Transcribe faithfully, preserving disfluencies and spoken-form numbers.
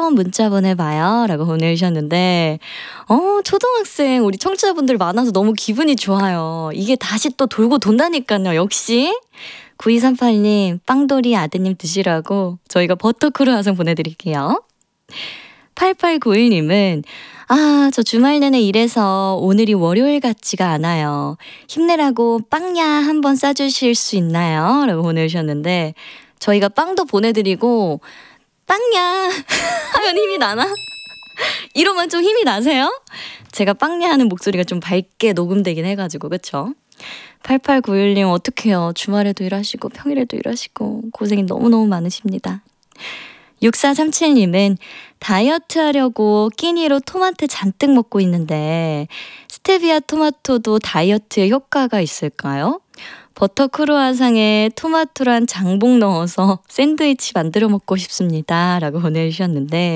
한번 문자 보내봐요 라고 보내주셨는데 어 초등학생 우리 청취자분들 많아서 너무 기분이 좋아요. 이게 다시 또 돌고 돈다니까요. 역시 구이삼팔 님 빵돌이 아드님 드시라고 저희가 버터 크루아상 보내드릴게요. 팔팔구일 님은 아, 저 주말 내내 일해서 오늘이 월요일 같지가 않아요. 힘내라고 빵야 한번 싸주실 수 있나요? 라고 보내주셨는데 저희가 빵도 보내드리고 빵야 하면 힘이 나나? 이러면 좀 힘이 나세요? 제가 빵야 하는 목소리가 좀 밝게 녹음되긴 해가지고 그쵸? 팔팔구일 님 어떡해요. 주말에도 일하시고 평일에도 일하시고 고생이 너무너무 많으십니다. 육사삼칠 님은 다이어트 하려고 끼니로 토마토 잔뜩 먹고 있는데 스테비아 토마토도 다이어트에 효과가 있을까요? 버터 크루아상에 토마토랑 장복 넣어서 샌드위치 만들어 먹고 싶습니다 라고 보내주셨는데